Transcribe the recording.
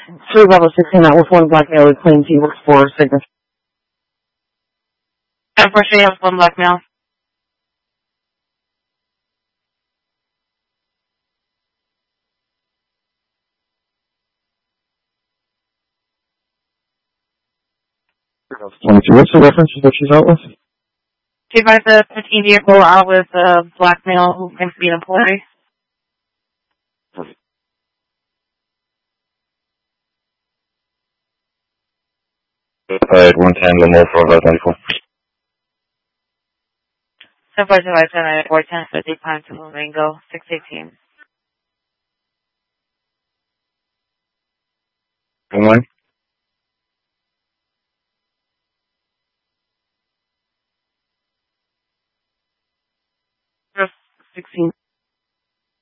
3 Bravo 16, that was one blackmail who claimed he worked for Signature. Unfortunately, I have one blackmail. What's the reference that she's out with? She finds a 15 vehicle out with a blackmail who claims to be an employee. Alright, 110, more for about 94. 755 1050 Pine to Flamingo, 618. Good morning. 16.